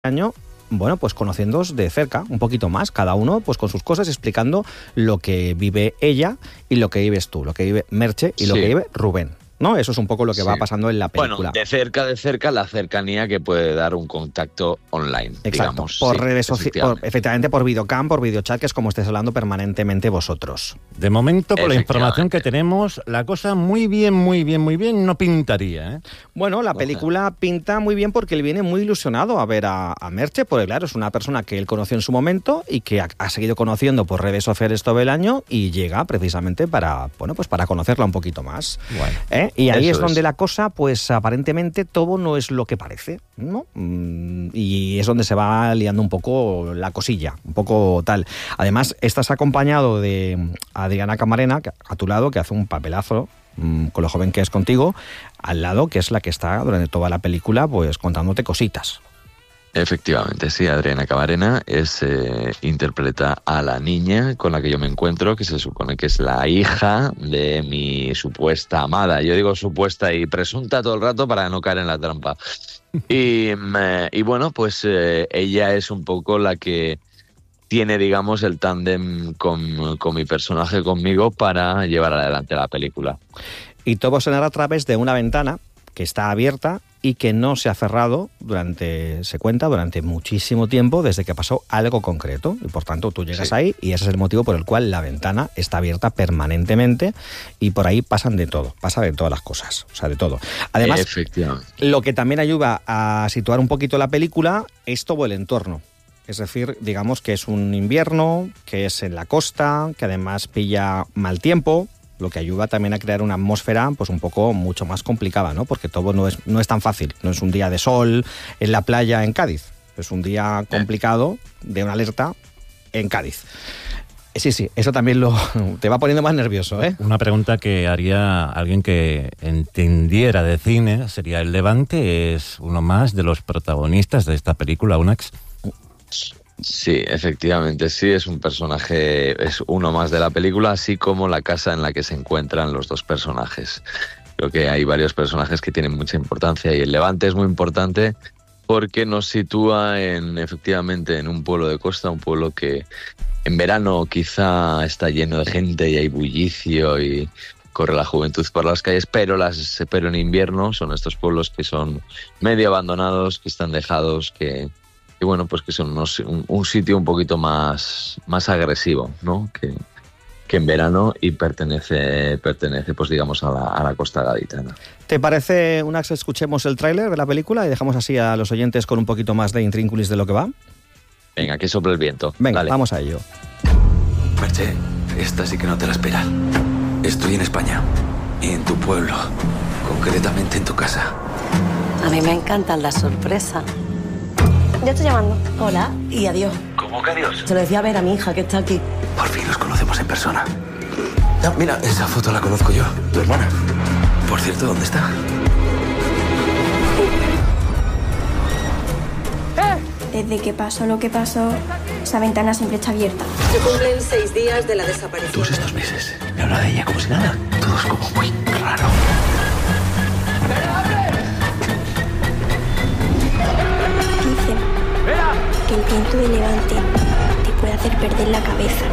año, bueno, pues conociéndoos de cerca, un poquito más, cada uno pues con sus cosas, explicando lo que vive ella y lo que vives tú, lo que vive Merche y lo que vive Rubén, ¿no? Eso es un poco lo que va pasando en la película. Bueno, de cerca, la cercanía que puede dar un contacto online, exacto, digamos. Por redes sociales, efectivamente por videocam, por videochat, que es como estáis hablando permanentemente vosotros. De momento, con la información que tenemos, la cosa muy bien no pintaría, ¿eh? Bueno, la película pinta muy bien porque él viene muy ilusionado a ver a Merche, porque claro, es una persona que él conoció en su momento y que ha seguido conociendo por redes sociales todo el año y llega precisamente para, bueno, pues para conocerla un poquito más. Bueno. Y ahí es donde la cosa, pues aparentemente todo no es lo que parece, ¿no? Y es donde se va liando un poco la cosilla, un poco tal. Además, estás acompañado de Adriana Camarena, a tu lado, que hace un papelazo, con lo joven que es contigo, al lado, que es la que está durante toda la película, pues contándote cositas. Efectivamente, sí, Adriana Camarena interpreta a la niña con la que yo me encuentro, que se supone que es la hija de mi supuesta amada. Yo digo supuesta y presunta todo el rato para no caer en la trampa. Y bueno, pues ella es un poco la que tiene, digamos, el tándem con mi personaje, conmigo, para llevar adelante la película. Y todo se narra a través de una ventana que está abierta y que no se ha cerrado durante muchísimo tiempo, desde que pasó algo concreto. Y por tanto tú llegas ahí y ese es el motivo por el cual la ventana está abierta permanentemente y por ahí pasa de todas las cosas, o sea, de todo. Además, lo que también ayuda a situar un poquito la película es todo el entorno. Es decir, digamos que es un invierno, que es en la costa, que además pilla mal tiempo, lo que ayuda también a crear una atmósfera pues un poco mucho más complicada, ¿no? Porque todo no es tan fácil. No es un día de sol en la playa en Cádiz. Es un día complicado de una alerta en Cádiz. Sí, eso también te va poniendo más nervioso, ¿eh? Una pregunta que haría alguien que entendiera de cine sería: ¿el Levante es uno más de los protagonistas de esta película, Unax? Sí, efectivamente, sí, es un personaje, es uno más de la película, así como la casa en la que se encuentran los dos personajes. Creo que hay varios personajes que tienen mucha importancia y el Levante es muy importante porque nos sitúa efectivamente en un pueblo de costa, un pueblo que en verano quizá está lleno de gente y hay bullicio y corre la juventud por las calles, pero en invierno son estos pueblos que son medio abandonados, que están dejados, y bueno, pues que son un sitio un poquito más agresivo, ¿no? Que en verano, y pertenece pues digamos a la costa gaditana. ¿Te parece, Unax, escuchemos el tráiler de la película y dejamos así a los oyentes con un poquito más de intrínculis de lo que va? Venga, que sople el viento. Venga, dale. Vamos a ello. Merche, esta sí que no te la esperas. Estoy en España, y en tu pueblo, concretamente en tu casa. A mí me encantan las sorpresas. Ya estoy llamando. Hola y adiós. ¿Cómo que adiós? Se lo decía a ver a mi hija que está aquí. Por fin nos conocemos en persona. No, mira, esa foto la conozco yo, tu hermana. Por cierto, ¿dónde está? Desde que pasó lo que pasó, esa ventana siempre está abierta. Se cumplen 6 días de la desaparición. Todos estos meses me habla de ella como si nada. Todo es como muy raro. Que el viento de Levante te puede hacer perder la cabeza.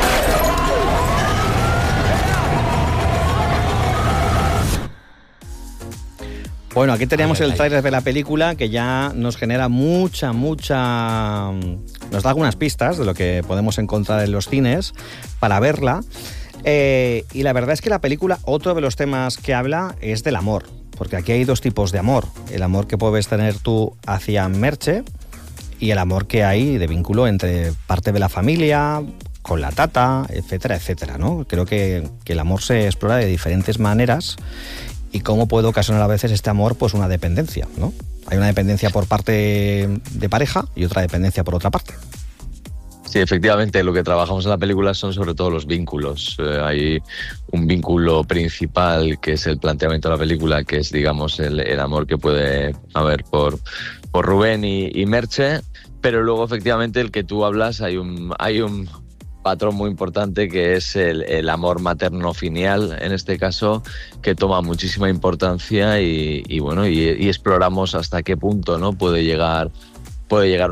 Bueno, aquí tenemos el tráiler de la película que ya nos genera nos da algunas pistas de lo que podemos encontrar en los cines para verla. Y la verdad es que la película, otro de los temas que habla es del amor, porque aquí hay dos tipos de amor. El amor que puedes tener tú hacia Merche y el amor que hay de vínculo entre parte de la familia, con la tata, etcétera, etcétera, ¿no? Creo que el amor se explora de diferentes maneras y cómo puede ocasionar a veces este amor pues una dependencia, ¿no? Hay una dependencia por parte de pareja y otra dependencia por otra parte. Sí, efectivamente, lo que trabajamos en la película son sobre todo los vínculos. Hay un vínculo principal que es el planteamiento de la película, que es, digamos, el amor que puede haber por Rubén y Merche, pero luego efectivamente el que tú hablas, hay un patrón muy importante que es el amor materno-filial, en este caso, que toma muchísima importancia y exploramos hasta qué punto, ¿no?, puede llegar puede llegar